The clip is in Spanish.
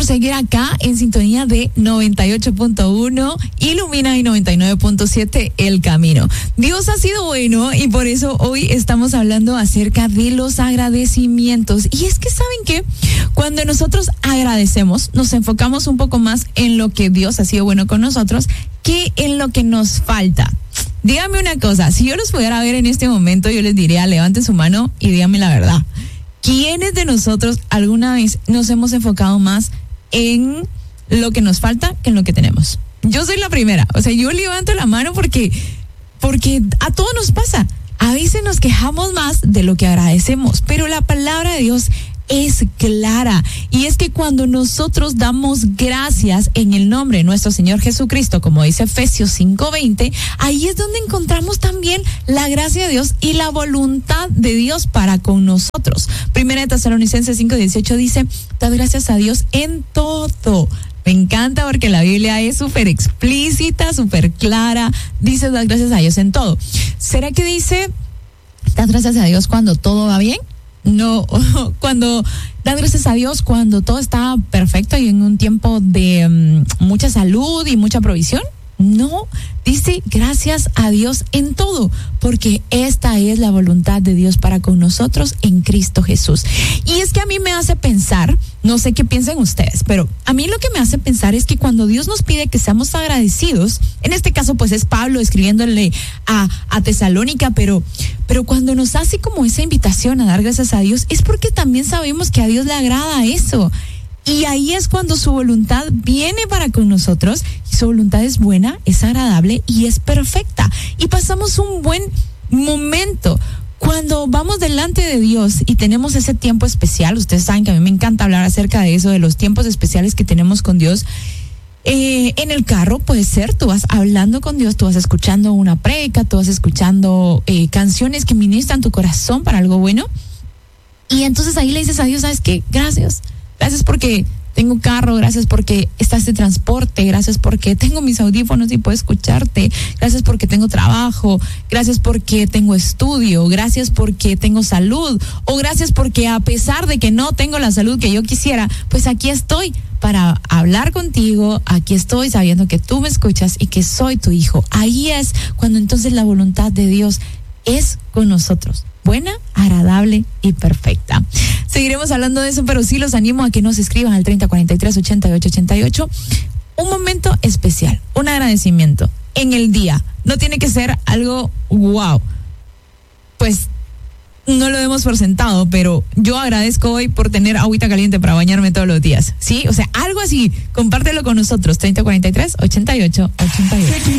por seguir acá en sintonía de 98.1 Ilumina y 99.7 El Camino. Dios ha sido bueno y por eso hoy estamos hablando acerca de los agradecimientos. Y es que ¿saben qué? Cuando nosotros agradecemos, nos enfocamos un poco más en lo que Dios ha sido bueno con nosotros que en lo que nos falta. Díganme una cosa, si yo los pudiera ver en este momento, yo les diría, levanten su mano y díganme la verdad. ¿Quiénes de nosotros alguna vez nos hemos enfocado más en lo que nos falta que en lo que tenemos? Yo soy la primera, o sea, yo levanto la mano porque a todos nos pasa. A veces nos quejamos más de lo que agradecemos, pero la palabra de Dios es clara, y es que cuando nosotros damos gracias en el nombre de nuestro Señor Jesucristo, como dice Efesios 5:20, ahí es donde encontramos también la gracia de Dios y la voluntad de Dios para con nosotros. Primera de Tesalonicenses 5:18 dice: dad gracias a Dios en todo. Me encanta porque la Biblia es súper explícita, súper clara. Dice: dad gracias a Dios en todo. ¿Será que dice dad gracias a Dios cuando todo va bien? No, cuando da gracias a Dios cuando todo está perfecto y en un tiempo de mucha salud y mucha provisión. No, dice gracias a Dios en todo, porque esta es la voluntad de Dios para con nosotros en Cristo Jesús. Y es que a mí me hace pensar, no sé qué piensen ustedes, pero a mí lo que me hace pensar es que cuando Dios nos pide que seamos agradecidos, en este caso pues es Pablo escribiéndole a Tesalónica, pero cuando nos hace como esa invitación a dar gracias a Dios, es porque también sabemos que a Dios le agrada eso. Y ahí es cuando su voluntad viene para con nosotros, y su voluntad es buena, es agradable y es perfecta. Y pasamos un buen momento. Cuando vamos delante de Dios y tenemos ese tiempo especial, ustedes saben que a mí me encanta hablar acerca de eso, de los tiempos especiales que tenemos con Dios. En el carro puede ser, tú vas hablando con Dios, tú vas escuchando una prédica, tú vas escuchando canciones que ministran tu corazón para algo bueno. Y entonces ahí le dices a Dios: ¿sabes qué? Gracias porque tengo carro, gracias porque está este transporte, gracias porque tengo mis audífonos y puedo escucharte, gracias porque tengo trabajo, gracias porque tengo estudio, gracias porque tengo salud, o gracias porque a pesar de que no tengo la salud que yo quisiera, pues aquí estoy para hablar contigo, aquí estoy sabiendo que tú me escuchas y que soy tu hijo. Ahí es cuando entonces la voluntad de Dios es con nosotros, buena, agradable y perfecta. Seguiremos hablando de eso, pero sí los animo a que nos escriban al 3043-8888. Un momento especial, un agradecimiento en el día. No tiene que ser algo wow. Pues no lo demos por sentado, pero yo agradezco hoy por tener agüita caliente para bañarme todos los días. ¿Sí? O sea, algo así. Compártelo con nosotros. 3043-8888.